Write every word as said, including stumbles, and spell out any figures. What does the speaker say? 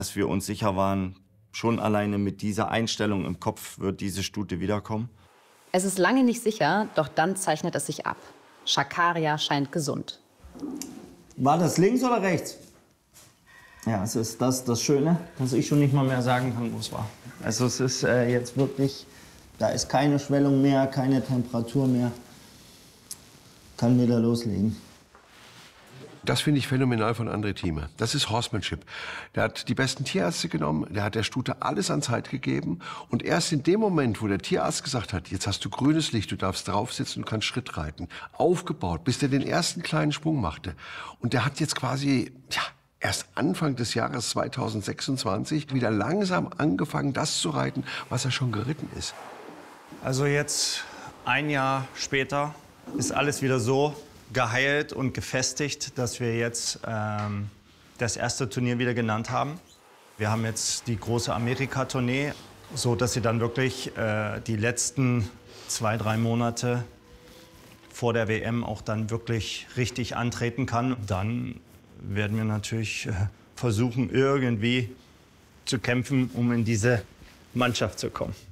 Dass wir uns sicher waren, schon alleine mit dieser Einstellung im Kopf wird diese Stute wiederkommen. Es ist lange nicht sicher, doch dann zeichnet es sich ab. Chakaria scheint gesund. War das links oder rechts? Ja, es ist das, das Schöne, dass ich schon nicht mal mehr sagen kann, wo es war. Also es ist äh, jetzt wirklich, da ist keine Schwellung mehr, keine Temperatur mehr. Kann wieder loslegen. Das finde ich phänomenal von André Thieme. Das ist Horsemanship. Der hat die besten Tierärzte genommen, der hat der Stute alles an Zeit gegeben. Und erst in dem Moment, wo der Tierarzt gesagt hat, jetzt hast du grünes Licht, du darfst draufsitzen und kannst Schritt reiten, aufgebaut, bis der den ersten kleinen Sprung machte. Und der hat jetzt quasi, ja, erst Anfang des Jahres zweitausendsechsundzwanzig wieder langsam angefangen, das zu reiten, was er schon geritten ist. Also jetzt, ein Jahr später, ist alles wieder so geheilt und gefestigt, dass wir jetzt ähm, das erste Turnier wieder genannt haben. Wir haben jetzt die große Amerika-Tournee, so dass sie dann wirklich äh, die letzten zwei, drei Monate vor der W M auch dann wirklich richtig antreten kann. Dann werden wir natürlich äh, versuchen, irgendwie zu kämpfen, um in diese Mannschaft zu kommen.